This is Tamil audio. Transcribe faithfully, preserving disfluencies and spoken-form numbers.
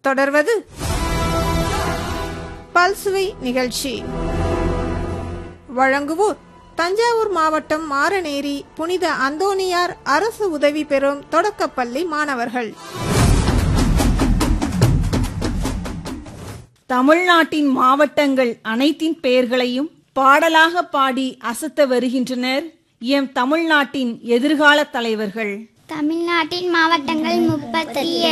தொடர்வது பல்சுவை நிகழ்ச்சி. வழங்குவோர் தஞ்சாவூர் மாவட்டம் மாரநேரி புனித அந்தோனியார் அரசு உதவி பெறும் தொடக்கப்பள்ளி மாணவர்கள். தமிழ்நாட்டின் மாவட்டங்கள் அனைத்தின் பெயர்களையும் பாடலாக பாடி அசத்த வருகின்றனர் எம் தமிழ்நாட்டின் எதிர்கால தலைவர்கள். தமிழ்நாட்டின் மாவட்டங்கள் முப்பத்தி